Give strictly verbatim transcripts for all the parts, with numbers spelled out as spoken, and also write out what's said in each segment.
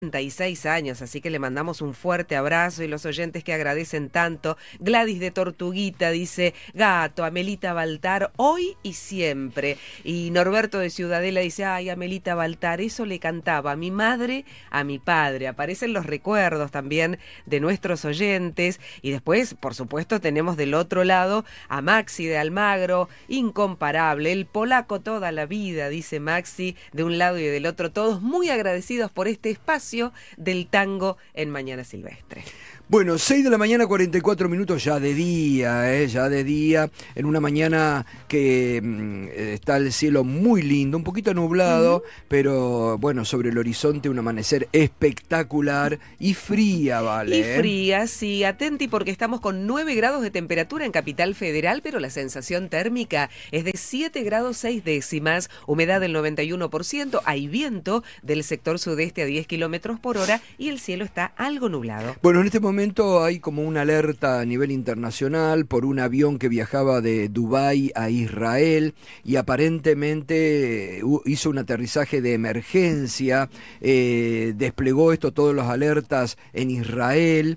treinta y seis años, así que le mandamos un fuerte abrazo y los oyentes que agradecen tanto. Gladys de Tortuguita dice, gato, Amelita Baltar, hoy y siempre. Y Norberto de Ciudadela dice, ay, Amelita Baltar, eso le cantaba a mi madre, a mi padre. Aparecen los recuerdos también de nuestros oyentes. Y después, por supuesto, tenemos del otro lado a Maxi de Almagro, incomparable, el polaco toda la vida, dice Maxi, de un lado y del otro, todos muy agradecidos por este espacio del tango en Mañana Silvestre. Bueno, seis de la mañana, cuarenta y cuatro minutos, ya de día, eh, ya de día, en una mañana que mmm, está el cielo muy lindo, un poquito nublado, uh-huh. pero bueno, sobre el horizonte un amanecer espectacular y fría, ¿vale? Y fría, sí, atenti porque estamos con nueve grados de temperatura en Capital Federal, pero la sensación térmica es de siete grados seis décimas, humedad del noventa y uno por ciento, hay viento del sector sudeste a diez kilómetros por hora y el cielo está algo nublado. Bueno, en este momento hay como una alerta a nivel internacional por un avión que viajaba de Dubái a Israel y aparentemente hizo un aterrizaje de emergencia, eh, desplegó esto todas las alertas en Israel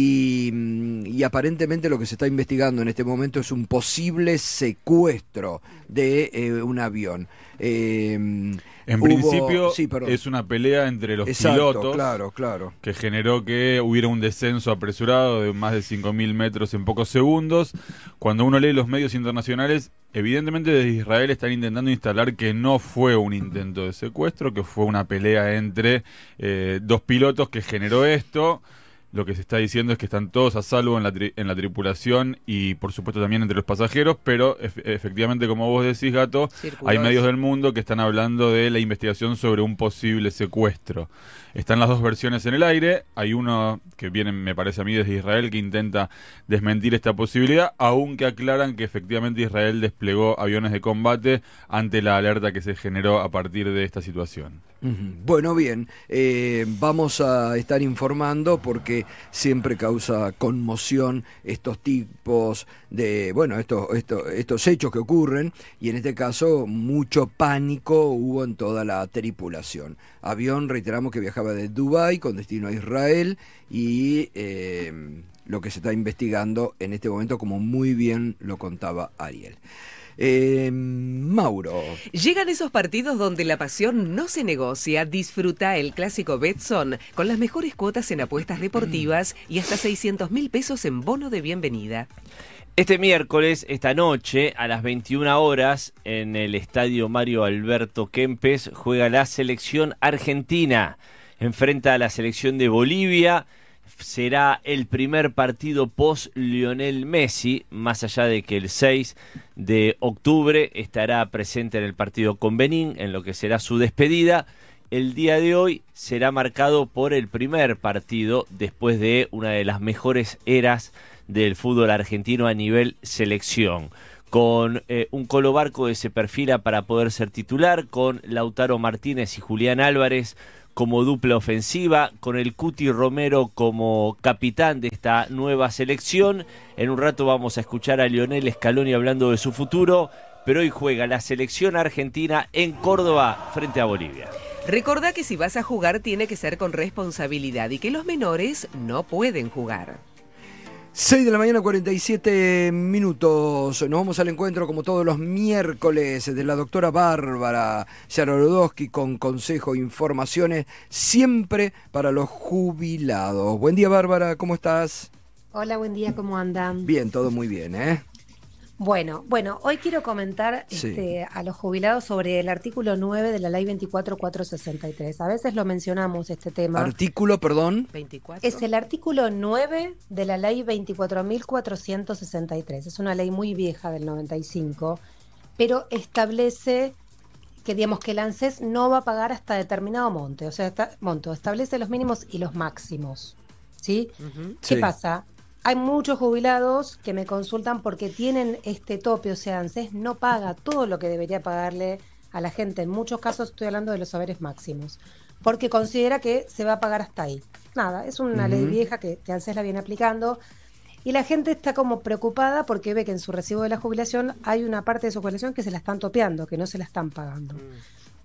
y, y aparentemente lo que se está investigando en este momento es un posible secuestro de eh, un avión. Eh, En hubo, principio sí, es una pelea entre los Exacto, pilotos claro, claro. que generó que hubiera un descenso apresurado de más de cinco mil metros en pocos segundos. Cuando uno lee los medios internacionales, evidentemente desde Israel están intentando instalar que no fue un intento de secuestro, que fue una pelea entre eh, dos pilotos que generó esto. Lo que se está diciendo es que están todos a salvo en la, tri en la tripulación y por supuesto también entre los pasajeros, pero ef efectivamente, como vos decís, Gato, Circulos. Hay medios del mundo que están hablando de la investigación sobre un posible secuestro. Están las dos versiones en el aire, hay uno que viene, me parece a mí, desde Israel que intenta desmentir esta posibilidad, aunque aclaran que efectivamente Israel desplegó aviones de combate ante la alerta que se generó a partir de esta situación. Bueno, bien, eh, vamos a estar informando porque siempre causa conmoción estos tipos de, bueno, estos, estos, estos hechos que ocurren y en este caso mucho pánico hubo en toda la tripulación. Avión, reiteramos que viajaba de Dubái con destino a Israel y eh, lo que se está investigando en este momento, como muy bien lo contaba Ariel. Eh, Mauro. Llegan esos partidos donde la pasión no se negocia. Disfruta el clásico Betson con las mejores cuotas en apuestas deportivas y hasta seiscientos mil pesos en bono de bienvenida. Este miércoles, esta noche, a las veintiuna horas, en el estadio Mario Alberto Kempes, juega la selección argentina. Enfrenta a la selección de Bolivia. Será el primer partido post-Lionel Messi, más allá de que el seis de octubre estará presente en el partido con Benín, en lo que será su despedida. El día de hoy será marcado por el primer partido después de una de las mejores eras del fútbol argentino a nivel selección. Con eh, un Colo Barco que se perfila para poder ser titular, con Lautaro Martínez y Julián Álvarez como dupla ofensiva, con el Cuti Romero como capitán de esta nueva selección. En un rato vamos a escuchar a Lionel Scaloni hablando de su futuro, pero hoy juega la selección argentina en Córdoba frente a Bolivia. Recordá que si vas a jugar tiene que ser con responsabilidad y que los menores no pueden jugar. seis de la mañana, cuarenta y siete minutos. Nos vamos al encuentro como todos los miércoles de la doctora Bárbara Yarodowski con consejo e informaciones siempre para los jubilados. Buen día, Bárbara, ¿cómo estás? Hola, buen día, ¿cómo andan? Bien, todo muy bien, ¿eh? Bueno, bueno, hoy quiero comentar sí. este, a los jubilados sobre el artículo nueve de la ley veinticuatro mil cuatrocientos sesenta y tres. A veces lo mencionamos este tema. Artículo, perdón. veinticuatro. Es el artículo nueve de la ley veinticuatro mil cuatrocientos sesenta y tres. Es una ley muy vieja del noventa y cinco, pero establece que, digamos, que el ANSES no va a pagar hasta determinado monte, o sea, está, monto, establece los mínimos y los máximos, ¿sí? Uh-huh. ¿Qué sí. pasa? Hay muchos jubilados que me consultan porque tienen este tope, o sea, ANSES no paga todo lo que debería pagarle a la gente. En muchos casos estoy hablando de los saberes máximos, porque considera que se va a pagar hasta ahí. Nada, es una uh-huh. ley vieja que, que ANSES la viene aplicando y la gente está como preocupada porque ve que en su recibo de la jubilación hay una parte de su jubilación que se la están topeando, que no se la están pagando. Uh-huh.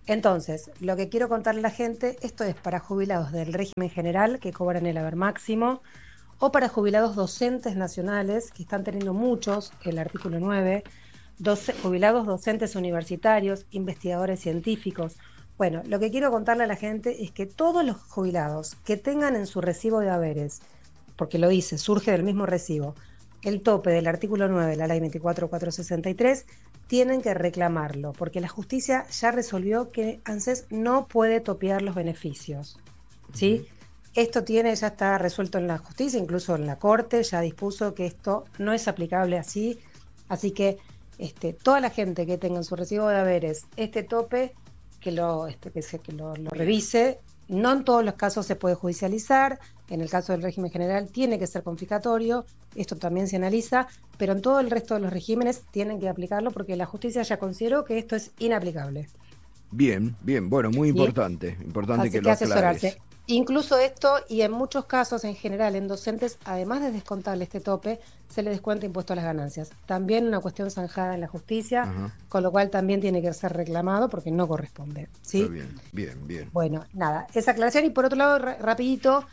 Entonces, lo que quiero contarle a la gente, esto es para jubilados del régimen general que cobran el haber máximo, o para jubilados docentes nacionales, que están teniendo muchos, el artículo nueve, doce, jubilados docentes universitarios, investigadores científicos. Bueno, lo que quiero contarle a la gente es que todos los jubilados que tengan en su recibo de haberes, porque lo dice, surge del mismo recibo, el tope del artículo nueve de la ley veinticuatro mil cuatrocientos sesenta y tres, tienen que reclamarlo, porque la justicia ya resolvió que ANSES no puede topear los beneficios, ¿sí? Uh-huh. Esto tiene, ya está resuelto en la justicia, incluso en la corte, ya dispuso que esto no es aplicable así, así que este, toda la gente que tenga en su recibo de haberes este tope, que lo, este, que se, que lo, lo revise. No en todos los casos se puede judicializar, en el caso del régimen general tiene que ser confiscatorio, esto también se analiza, pero en todo el resto de los regímenes tienen que aplicarlo porque la justicia ya consideró que esto es inaplicable. Bien, bien, bueno, muy importante, importante Así que, que lo asesorarse. aclares. Incluso esto, y en muchos casos en general en docentes, además de descontarle este tope, se le descuenta impuesto a las ganancias. También una cuestión zanjada en la justicia, Ajá. con lo cual también tiene que ser reclamado porque no corresponde. ¿Sí? Está bien, bien, bien. Bueno, nada, esa aclaración. Y por otro lado, ra- rapidito,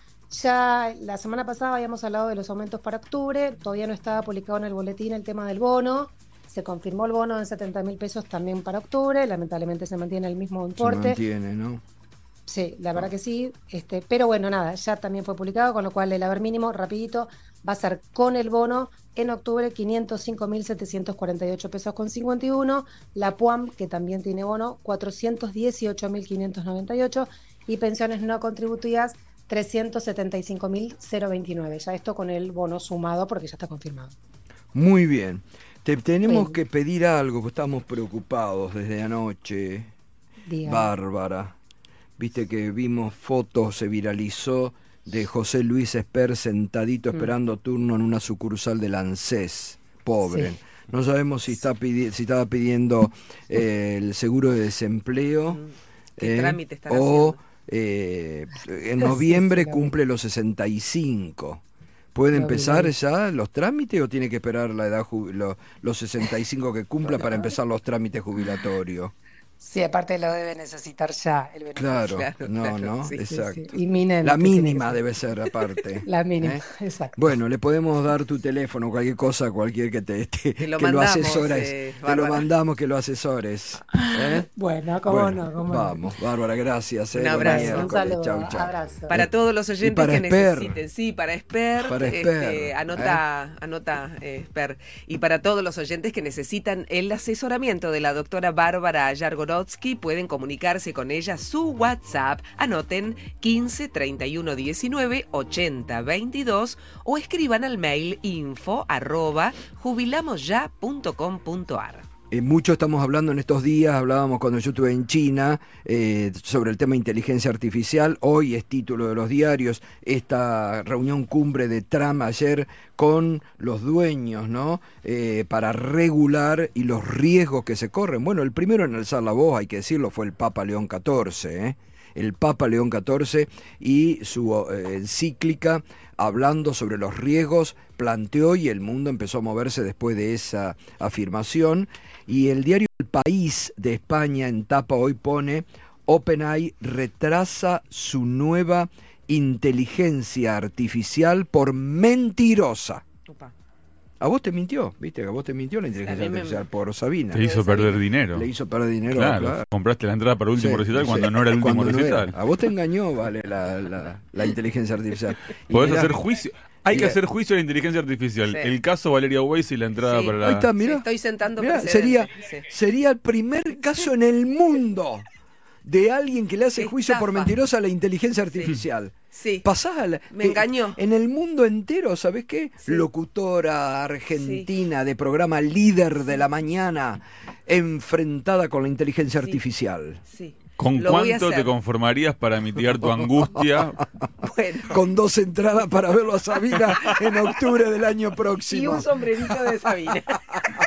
ya la semana pasada habíamos hablado de los aumentos para octubre, todavía no estaba publicado en el boletín el tema del bono. Se confirmó el bono en setenta mil pesos también para octubre, lamentablemente se mantiene el mismo importe. Se mantiene, ¿no? Sí, la verdad que sí, este, pero bueno, nada, ya también fue publicado, con lo cual el haber mínimo, rapidito, va a ser con el bono en octubre quinientos cinco mil setecientos cuarenta y ocho pesos con cincuenta y uno, la P U A M, que también tiene bono, cuatrocientos dieciocho mil quinientos noventa y ocho, y pensiones no contributivas, trescientos setenta y cinco mil veintinueve, ya esto con el bono sumado porque ya está confirmado. Muy bien, te tenemos Bien. que pedir algo, porque estamos preocupados desde anoche, Diga. Bárbara. Viste que vimos fotos, se viralizó, de José Luis Esper sentadito esperando mm. turno en una sucursal del ANSES. Pobre. Sí. No sabemos si está pidi- si estaba pidiendo eh, el seguro de desempleo. ¿Qué eh, trámite está o haciendo? Eh, en noviembre sí, cumple los sesenta y cinco. ¿Puede no, empezar bien. ya los trámites o tiene que esperar la edad ju- lo, los sesenta y cinco que cumpla para empezar los trámites jubilatorios? Sí, aparte lo debe necesitar ya el beneficio. Claro, claro no, claro, no, sí, exacto. Sí, sí. Inminente, la mínima sí, debe ser aparte. La mínima, ¿eh? Exacto. Bueno, le podemos dar tu teléfono, cualquier cosa, cualquier que te, te que lo, que mandamos, lo asesores, eh, te lo mandamos que lo asesores. ¿eh? Bueno, cómo bueno, no, cómo vamos, no. Bárbara, gracias. Un eh, abrazo, un saludo, chau, chau. abrazo. Para todos los oyentes para que Esper. necesiten, sí, para Esper, para este, Esper anota, ¿eh? anota eh, Esper. Y para todos los oyentes que necesitan el asesoramiento de la doctora Bárbara Yargorodsky, pueden comunicarse con ella, su WhatsApp, anoten quince treinta y uno diecinueve ochenta veintidós o escriban al mail info arroba jubilamosya punto com punto ar. Eh, mucho estamos hablando en estos días, hablábamos cuando yo estuve en China eh, sobre el tema de inteligencia artificial. Hoy es título de los diarios esta reunión cumbre de Trump ayer con los dueños, ¿no? Eh, para regular y los riesgos que se corren. Bueno, el primero en alzar la voz, hay que decirlo, fue el Papa León catorce, ¿eh? El Papa León catorce y su eh, encíclica hablando sobre los riesgos planteó, y el mundo empezó a moverse después de esa afirmación. Y el diario El País de España en tapa hoy pone: OpenAI retrasa su nueva inteligencia artificial por mentirosa. Opa. A vos te mintió, viste, a vos te mintió la inteligencia artificial me... por Sabina. Te hizo perder dinero. Le hizo perder dinero, claro. claro. Compraste la entrada para el último sí, recital sí. cuando no era el último cuando recital. No a vos te engañó, vale, la, la, la inteligencia artificial. Y Podés mirá, hacer juicio. Hay que la... hacer juicio a la inteligencia artificial. Sí. El caso Valeria Weiss y la entrada sí. para la... Ahí está, mirá. Sí, estoy sentando mirá, sería, sí. sería el primer caso en el mundo de alguien que le hace juicio por mentirosa a la inteligencia artificial. Sí. sí. Pasás a la, Me engañó. En el mundo entero, ¿sabés qué? Sí. Locutora argentina sí. de programa líder de la mañana, enfrentada con la inteligencia sí. artificial. Sí. ¿Con Lo cuánto te conformarías para mitigar tu angustia? Bueno. Con dos entradas para verlo a Sabina en octubre del año próximo. Y un sombrerito de Sabina.